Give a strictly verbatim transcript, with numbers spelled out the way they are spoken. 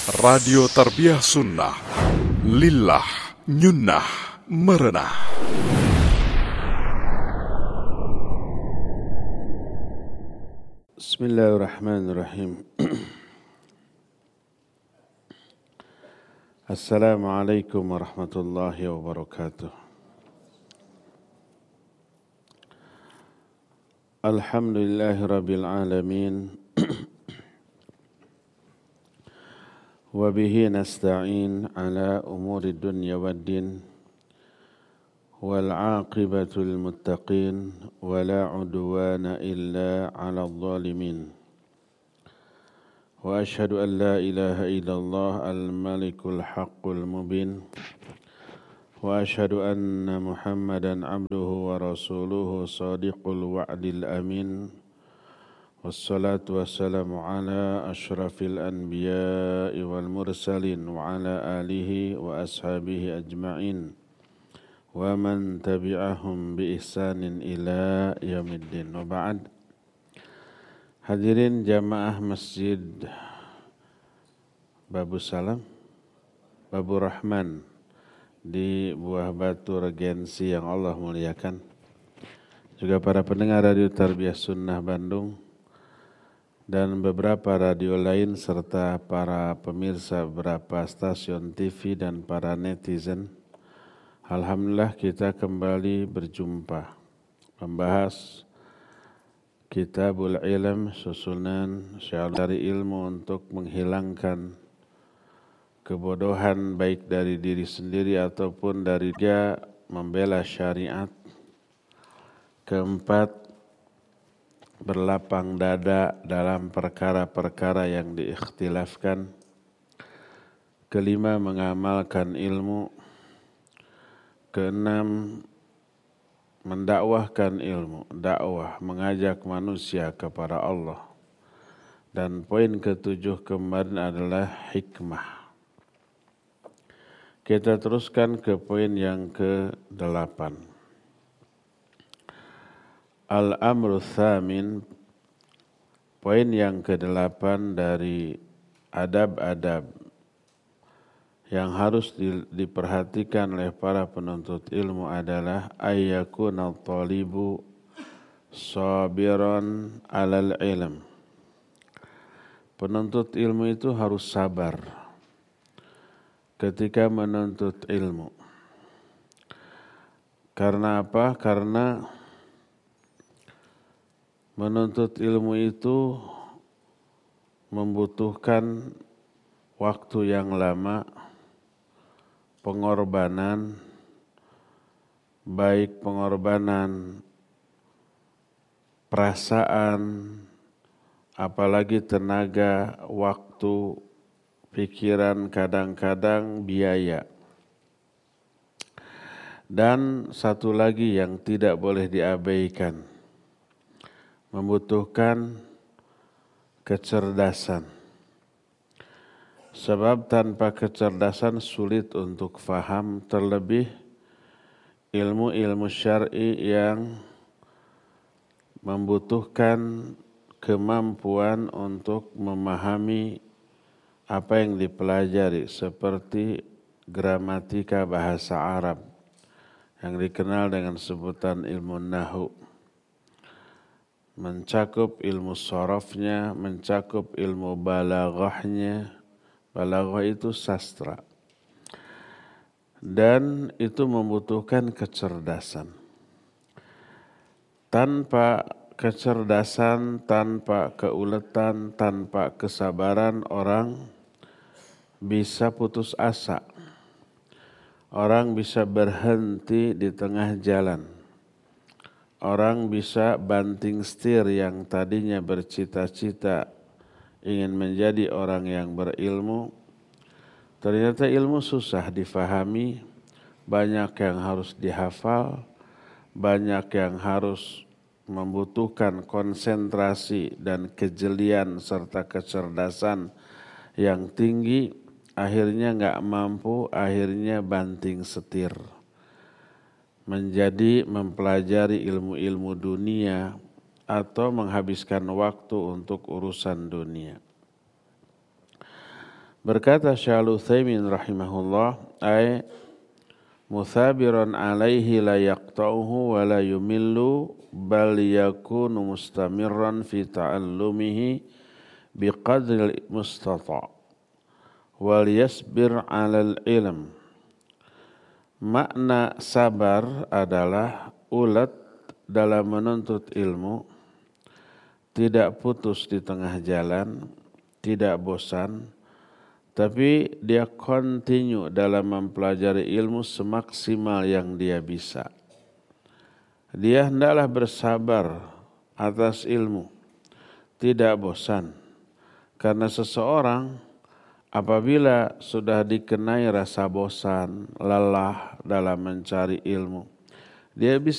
Radio Tarbiyah Sunnah Lillah Nyunnah Merenah. Bismillahirrahmanirrahim. Assalamualaikum warahmatullahi wabarakatuh. Alhamdulillahi rabbil alamin. Wabihi nasta'in ala umuri dunya waddin. Wal aqibatu lil muttaqin. Wala udwana illa ala zalimin. Wa ashhadu an la ilaha illallah al-malikul haqqul mubin. Wa ashhadu anna Muhammadan abduhu wa rasuluhu sadiqul wa'dil amin. Wassalatu wassalamu ala ashrafil anbiya'i wal mursalin wa ala alihi wa ashabihi ajma'in wa man tabi'ahum bi ihsanin ila yaumiddin. Wa ba'd. Hadirin jamaah Masjid Babu Salam, Babu Rahman di Buah Batu Regensi yang Allah muliakan. Juga para pendengar Radio Tarbiyah Sunnah Bandung dan beberapa radio lain serta para pemirsa beberapa stasiun T V dan para netizen. Alhamdulillah kita kembali berjumpa membahas Kitabul Ilm, susunan syiar dari ilmu untuk menghilangkan kebodohan baik dari diri sendiri ataupun dari dia membela syariat. Keempat, berlapang dada dalam perkara-perkara yang diikhtilafkan. Kelima, mengamalkan ilmu. Keenam, mendakwahkan ilmu, dakwah, mengajak manusia kepada Allah. Dan poin ketujuh kemarin adalah hikmah. Kita teruskan ke poin yang kedelapan. Al-amru tsamin, poin yang kedelapan dari adab-adab yang harus di, diperhatikan oleh para penuntut ilmu adalah ayyakuna talibu sabiran alal ilm. Penuntut ilmu itu harus sabar ketika menuntut ilmu. Karena apa? Karena menuntut ilmu itu membutuhkan waktu yang lama, pengorbanan, baik pengorbanan perasaan, apalagi tenaga, waktu, pikiran, kadang-kadang biaya. Dan satu lagi yang tidak boleh diabaikan, membutuhkan kecerdasan. Sebab tanpa kecerdasan sulit untuk faham, terlebih ilmu-ilmu syar'i yang membutuhkan kemampuan untuk memahami apa yang dipelajari, seperti gramatika bahasa Arab yang dikenal dengan sebutan ilmu nahwu. Mencakup ilmu sorofnya, mencakup ilmu balaghahnya. Balaghah itu sastra. Dan itu membutuhkan kecerdasan. Tanpa kecerdasan, tanpa keuletan, tanpa kesabaran, orang bisa putus asa. Orang bisa berhenti di tengah jalan. Orang bisa banting setir yang tadinya bercita-cita ingin menjadi orang yang berilmu. Ternyata ilmu susah difahami, banyak yang harus dihafal, banyak yang harus membutuhkan konsentrasi dan kejelian serta kecerdasan yang tinggi. Akhirnya nggak mampu, akhirnya banting setir. Menjadi mempelajari ilmu-ilmu dunia atau menghabiskan waktu untuk urusan dunia. Berkata Syekh Al-Utsaimin rahimahullah, ay muthabiran alaihi la yaqta'uhu wa la yumillu bal yakunu mustamirran fi ta'allumihi biqadri mustata' wal yasbir 'alal ilm. Makna sabar adalah ulet dalam menuntut ilmu, tidak putus di tengah jalan, tidak bosan, tapi dia continue dalam mempelajari ilmu semaksimal yang dia bisa. Dia hendaklah bersabar atas ilmu, tidak bosan. Karena seseorang apabila sudah dikenai rasa bosan, lelah dalam mencari ilmu, dia bisa